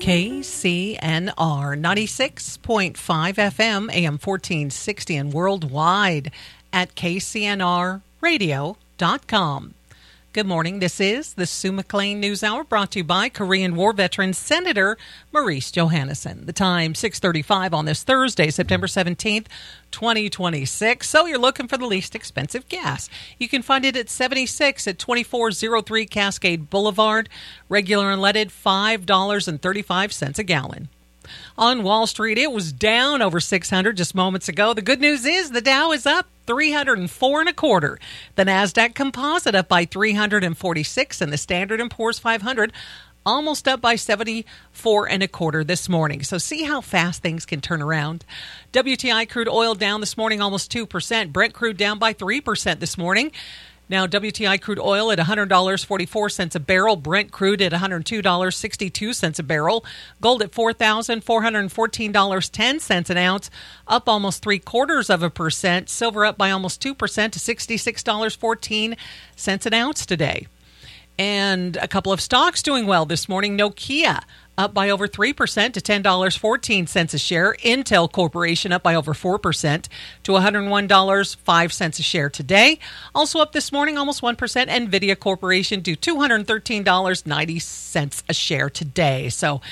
KCNR 96.5 FM, AM 1460, and worldwide at kcnrradio.com. Good morning. This is the Sue McLean News Hour, brought to you by Korean War veteran Senator Maurice Johannesson. The time, 6:35 on this Thursday, September 17th, 2026. So you're looking for the least expensive gas. You can find it at 76 at 2403 Cascade Boulevard. Regular unleaded, $5.35 a gallon. On Wall Street, it was down over 600 just moments ago. The good news is the Dow is up 304 1/4. The NASDAQ Composite up by 346, and the Standard & Poor's 500 almost up by 74 1/4 this morning. So see how fast things can turn around. WTI crude oil down this morning almost 2%. Brent crude down by 3% this morning. Now, WTI crude oil at $100.44 a barrel. Brent crude at $102.62 a barrel. Gold at $4,414.10 an ounce, up almost 0.75%. Silver up by almost 2% to $66.14 an ounce today. And a couple of stocks doing well this morning. Nokia up by over 3% to $10.14 a share. Intel Corporation up by over 4% to $101.05 a share today. Also up this morning, almost 1%. NVIDIA Corporation to $213.90 a share today. So,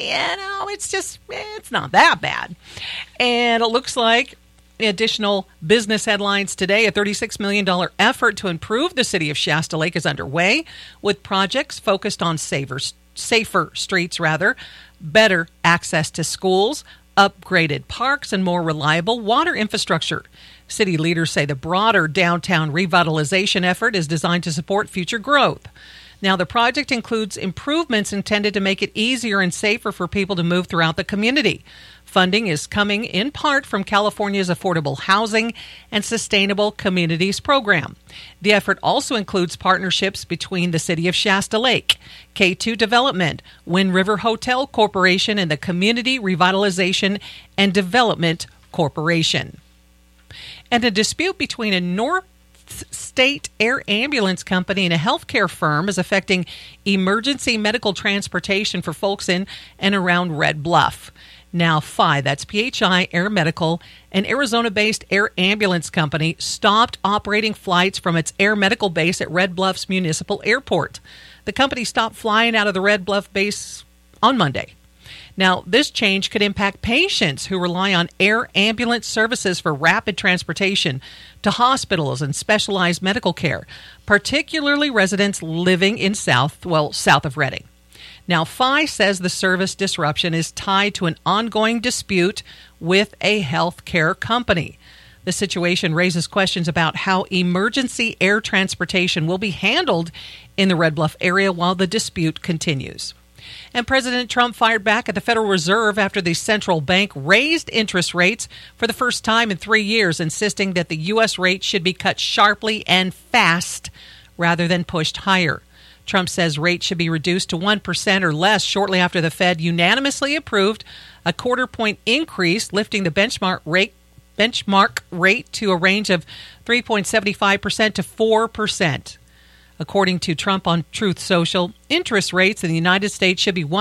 it's not that bad. And it looks like additional business headlines today. A $36 million effort to improve the city of Shasta Lake is underway, with projects focused on safer streets, better access to schools, upgraded parks, and more reliable water infrastructure. City leaders say the broader downtown revitalization effort is designed to support future growth. Now, the project includes improvements intended to make it easier and safer for people to move throughout the community. Funding is coming in part from California's Affordable Housing and Sustainable Communities program. The effort also includes partnerships between the City of Shasta Lake, K2 Development, Wind River Hotel Corporation, and the Community Revitalization and Development Corporation. And a dispute between a North State Air Ambulance Company and a healthcare firm is affecting emergency medical transportation for folks in and around Red Bluff. Now, PHI, that's PHI Air Medical, an Arizona-based air ambulance company, stopped operating flights from its air medical base at Red Bluff's Municipal Airport. The company stopped flying out of the Red Bluff base on Monday. Now, this change could impact patients who rely on air ambulance services for rapid transportation to hospitals and specialized medical care, particularly residents living in south of Redding. Now, PHI says the service disruption is tied to an ongoing dispute with a health care company. The situation raises questions about how emergency air transportation will be handled in the Red Bluff area while the dispute continues. And President Trump fired back at the Federal Reserve after the central bank raised interest rates for the first time in 3 years, insisting that the U.S. rate should be cut sharply and fast rather than pushed higher. Trump says rates should be reduced to 1% or less shortly after the Fed unanimously approved a 1/4 point increase, lifting the benchmark rate to a range of 3.75% to 4%. According to Trump on Truth Social, interest rates in the United States should be